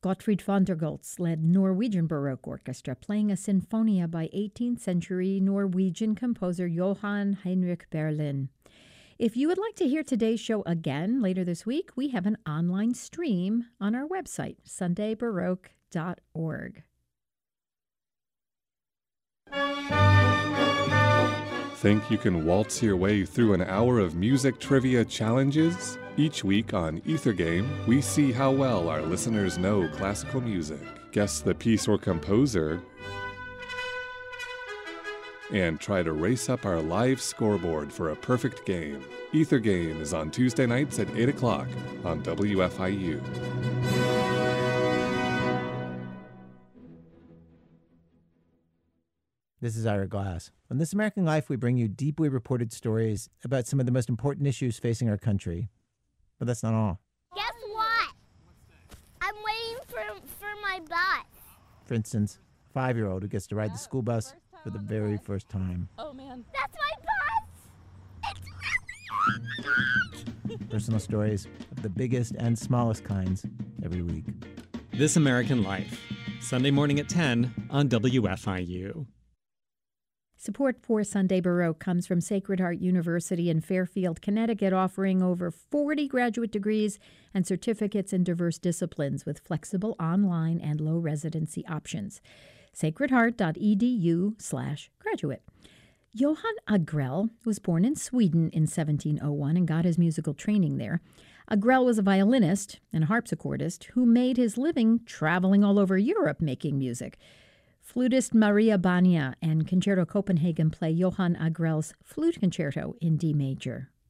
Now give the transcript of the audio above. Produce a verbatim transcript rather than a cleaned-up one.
Gottfried von der Goltz led Norwegian Baroque Orchestra playing a sinfonia by eighteenth century Norwegian composer Johann Heinrich Berlin. If you would like to hear today's show again later this week, we have an online stream on our website, sunday baroque dot org. Think you can waltz your way through an hour of music trivia challenges? Each week on Ether Game, we see how well our listeners know classical music, guess the piece or composer, and try to race up our live scoreboard for a perfect game. Ether Game is on Tuesday nights at eight o'clock on W F I U. This is Ira Glass. On This American Life, we bring you deeply reported stories about some of the most important issues facing our country. But that's not all. Guess what? I'm waiting for, for my bus. For instance, a five-year-old who gets to ride the school bus for the very first time. Oh, man. That's my bus! It's really big! Personal stories of the biggest and smallest kinds every week. This American Life, Sunday morning at ten on W F I U. Support for Sunday Baroque comes from Sacred Heart University in Fairfield, Connecticut, offering over forty graduate degrees and certificates in diverse disciplines with flexible online and low residency options. sacredheart.edu slash graduate. Johann Agrell was born in Sweden in seventeen oh one and got his musical training there. Agrell was a violinist and harpsichordist who made his living traveling all over Europe making music. Flutist Maria Bania and Concerto Copenhagen play Johann Agrell's Flute Concerto in D major.